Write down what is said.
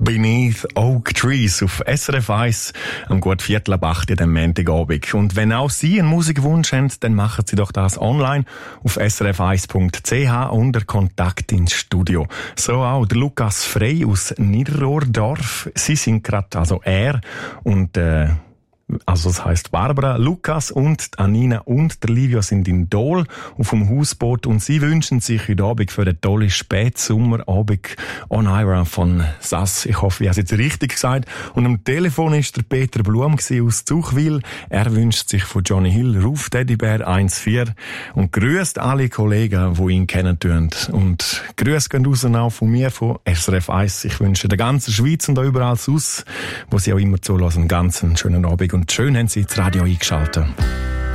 Beneath Oak Trees auf SRF 1 am gut 7:45 am Montagabend. Und wenn auch Sie einen Musikwunsch haben, dann machen Sie doch das online auf srf1.ch unter Kontakt ins Studio. So auch der Lukas Frey aus Niederrohrdorf. Sie sind gerade, also er und also das heisst Barbara, Lukas und Anina und der Livio sind in Dol auf dem Hausboot und sie wünschen sich heute Abend für den tollen Spätsommerabend On Ira von Sass. Ich hoffe, ich habe es jetzt richtig gesagt. Und am Telefon ist der Peter Blum aus Zuchwil. Er wünscht sich von Johnny Hill Ruf Teddybär 1,4 und grüßt alle Kollegen, die ihn kennen tun. Und Grüße gehen raus auch von mir, von SRF 1. Ich wünsche der ganzen Schweiz und auch überall sonst, wo sie auch immer zulassen, einen ganz schönen Abend. Und schön haben Sie das Radio eingeschaltet.